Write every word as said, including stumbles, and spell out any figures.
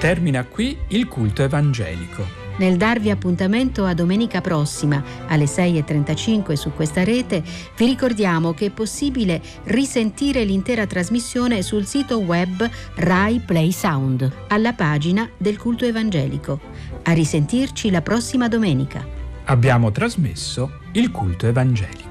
Termina qui il culto evangelico. Nel darvi appuntamento a domenica prossima alle sei e trentacinque su questa rete, vi ricordiamo che è possibile risentire l'intera trasmissione sul sito web Rai Play Sound, alla pagina del culto evangelico. A risentirci la prossima domenica. Abbiamo trasmesso il culto evangelico.